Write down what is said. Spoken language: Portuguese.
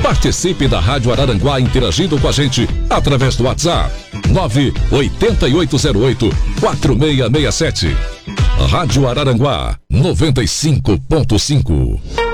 Participe da Rádio Araranguá interagindo com a gente através do WhatsApp 98808-4667. Rádio Araranguá 95.5.